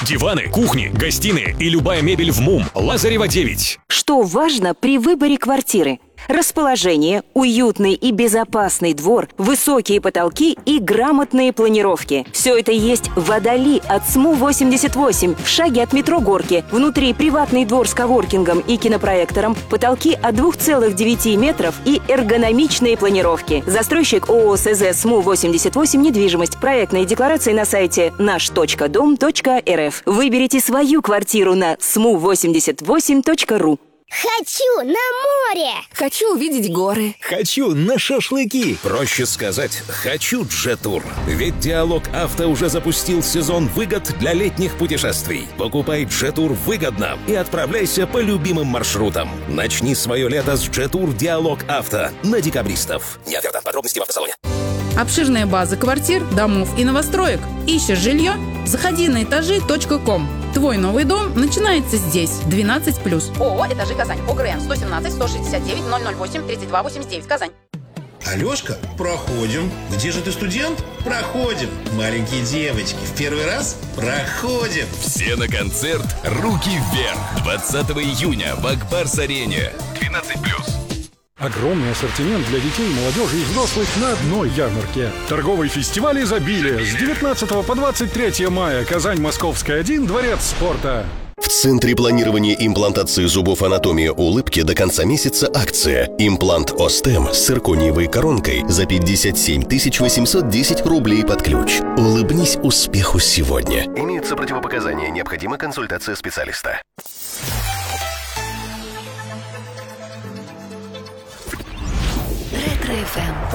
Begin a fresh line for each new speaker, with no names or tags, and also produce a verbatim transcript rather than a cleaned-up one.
Диваны, кухни, гостиные и любая мебель в МУМ. Лазарева девять.
Что важно при выборе квартиры? Расположение, уютный и безопасный двор, высокие потолки и грамотные планировки. Все это есть в Водоли от СМУ восемьдесят восемь, в шаге от метро Горки. Внутри приватный двор с коворкингом и кинопроектором, потолки от двух целых девяти метров и эргономичные планировки. Застройщик ООО СЗ СМУ восемьдесят восемь «Недвижимость». Проектные декларации на сайте наш точка дом точка эр эф. Выберите свою квартиру на сму восемьдесят восемь точка ру.
Хочу на море!
Хочу увидеть горы.
Хочу на шашлыки. Проще сказать, хочу Джетур. Ведь Диалог Авто уже запустил сезон выгод для летних путешествий. Покупай Джетур выгодно и отправляйся по любимым маршрутам. Начни свое лето с Джетур Диалог Авто на декабристов. Не оферта. Подробности в автосалоне.
Обширная база квартир, домов и новостроек. Ищешь жилье? Заходи на этажи точка ком. Твой новый дом начинается здесь. двенадцать плюс.
ООО «Этажи Казань». ОГРН сто семнадцать сто шестьдесят девять ноль ноль восемь тридцать два восемьдесят девять. Казань.
Алешка, проходим. Где же ты студент? Проходим. Маленькие девочки, в первый раз? Проходим.
Все на концерт «Руки вверх» двадцатого июня в Акбарс-арене. двенадцать плюс.
Огромный ассортимент для детей, молодежи и взрослых на одной ярмарке. Торговый фестиваль изобилия с девятнадцатого по двадцать третье мая. Казань, Московская, один, Дворец спорта.
В Центре планирования и имплантации зубов «Анатомия улыбки» до конца месяца акция. Имплант Остем с циркониевой коронкой за пятьдесят семь тысяч восемьсот десять рублей под ключ. Улыбнись успеху сегодня. Имеются противопоказания. Необходима консультация специалиста.
Ретро-эф эм.